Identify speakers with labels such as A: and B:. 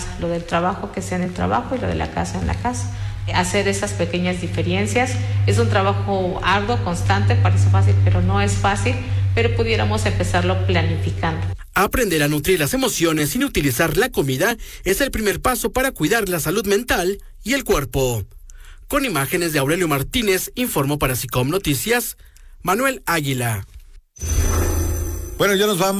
A: casa, lo del trabajo que sea en el trabajo y lo de la casa en la casa. Hacer esas pequeñas diferencias es un trabajo arduo, constante, parece fácil, pero no es fácil, pero pudiéramos empezarlo planificando.
B: Aprender a nutrir las emociones sin utilizar la comida es el primer paso para cuidar la salud mental y el cuerpo. Con imágenes de Aurelio Martínez, informó para SICOM Noticias, Manuel Águila.
C: Bueno, ya nos vamos.